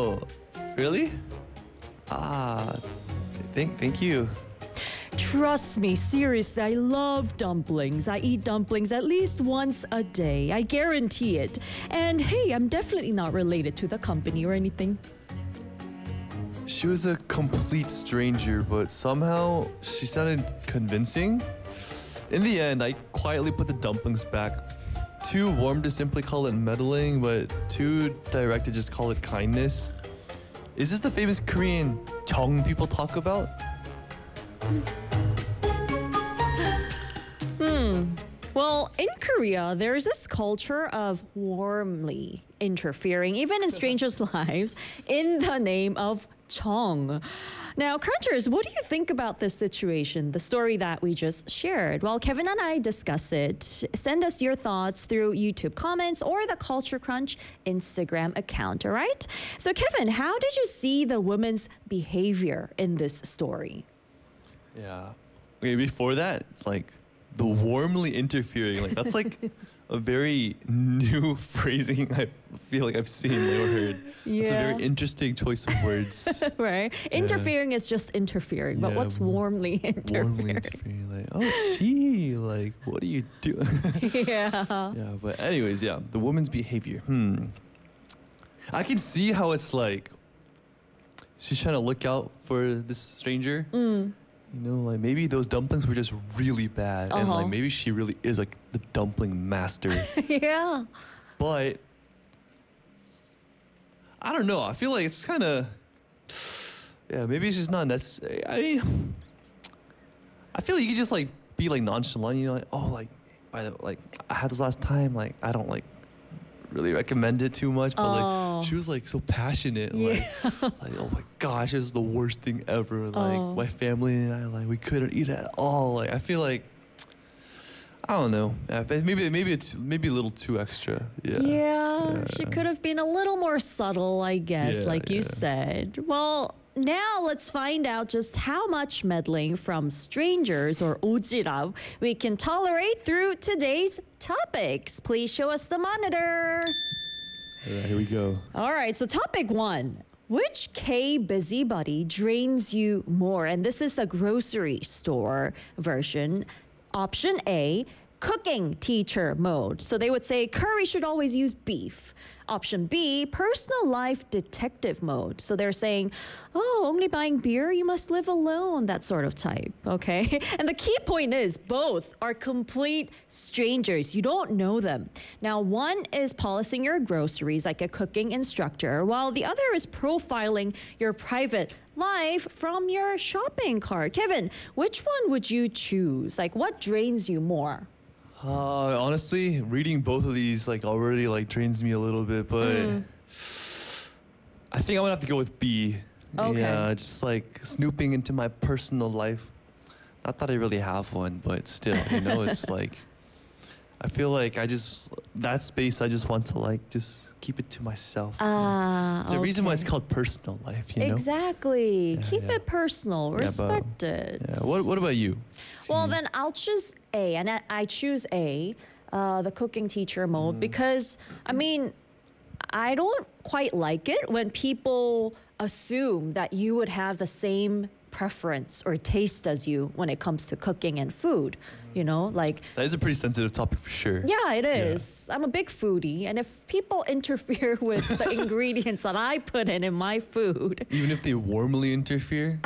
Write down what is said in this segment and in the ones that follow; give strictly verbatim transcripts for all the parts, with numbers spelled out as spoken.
Oh, really? Ah, thank, thank you. Trust me, seriously, I love dumplings. I eat dumplings at least once a day. I guarantee it. And hey, I'm definitely not related to the company or anything. She was a complete stranger, but somehow she sounded convincing. In the end, I quietly put the dumplings back. Too warm to simply call it meddling, but too direct to just call it kindness. Is this the famous Korean Jong people talk about? Hmm. Well, in Korea, there's this culture of warmly interfering, even in strangers' lives, in the name of Chong. Now, Crunchers, what do you think about this situation, the story that we just shared? Well, Kevin and I discuss it. Send us your thoughts through YouTube comments or the Culture Crunch Instagram account, all right? So, Kevin, how did you see the woman's behavior in this story? Yeah. Okay, before that, it's like the warmly interfering. Like that's like a very new phrasing I feel like I've seen or heard. It's a Yeah. very interesting choice of words. Right? Interfering is just interfering, but Yeah, what's warmly interfering? Warmly interfering. Like, oh, gee, like, what are you doing? Yeah. Yeah, but anyways, yeah, the woman's behavior. Hmm. I can see how it's like she's trying to look out for this stranger. Mm. You know, like maybe those dumplings were just really bad, and Uh-huh. like maybe she really is like the dumpling master. Yeah. But I don't know. I feel like it's kind of yeah. Maybe it's just not necessary. I mean, I feel like you could just like be like nonchalant. You know, like oh, like by the like I had this last time. Like I don't like really recommend it too much, but Oh. like she was like so passionate. Yeah. Like, like oh my gosh, this is the worst thing ever. Like Oh. my family and I like we couldn't eat at all. Like I feel like. I don't know. Yeah, but maybe maybe it's maybe a little too extra. Yeah. Yeah, she Yeah. could have been a little more subtle, I guess, Yeah, like you yeah. said. Well, now let's find out just how much meddling from strangers or ujirab we can tolerate through today's topics. Please show us the monitor. Yeah, here we go. All right, so topic one. Which K busybody drains you more? And this is the grocery store version. Option A, cooking teacher mode. So they would say curry should always use beef. Option B, personal life detective mode. So they're saying, oh, only buying beer, you must live alone, that sort of type, okay? And the key point is both are complete strangers. You don't know them. Now, one is policing your groceries like a cooking instructor, while the other is profiling your private life from your shopping cart. Kevin, which one would you choose? Like, what drains you more? Uh, honestly, reading both of these like already like drains me a little bit, but Mm. I think I'm gonna have to go with B. Okay. Yeah, just like snooping into my personal life. Not that I really have one, but still, you know, it's like I feel like I just that space I just want to like just keep it to myself. Ah, It's the reason why it's okay. called personal life, you know. Exactly. Yeah, Keep yeah. it personal. Yeah, but- Respect it. Yeah. What What about you? Well, then I'll choose A, and I, I choose A, uh, the cooking teacher mode, because I mean, I don't quite like it when people assume that you would have the same preference or taste as you when it comes to cooking and food. You know, like That is a pretty sensitive topic for sure. yeah, it is. I'm a big foodie, and if people interfere with the ingredients that I put in in my food, Even if they warmly interfere.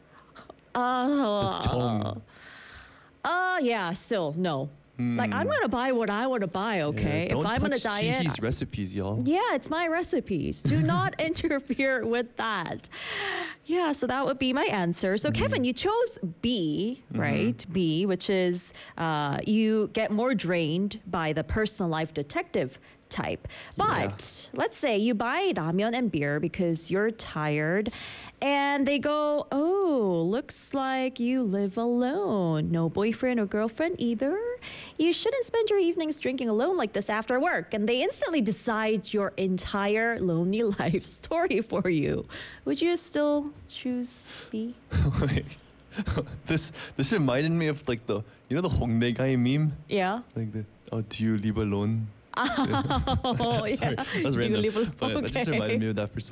uh, the tongue. uh, yeah, still no. Like I'm gonna buy what I want to buy. Okay, Yeah, don't if I'm on a touch diet, Chihi's recipes, y'all. yeah, it's my recipes. Do not interfere with that. Yeah, so that would be my answer. So, Kevin, you chose B, right? B, which is uh, you get more drained by the personal life detective type. But let's say you buy ramen and beer because you're tired, and they go, oh, looks like you live alone. No boyfriend or girlfriend either. You shouldn't spend your evenings drinking alone like this after work. And they instantly decide your entire lonely life story for you. Would you still choose B? Like, this this reminded me of like the you know the Hongdae guy meme, Yeah. like the oh do you live alone? Oh, Sorry, yeah. that's Do you random. live alone? But that just Okay. reminded me of that for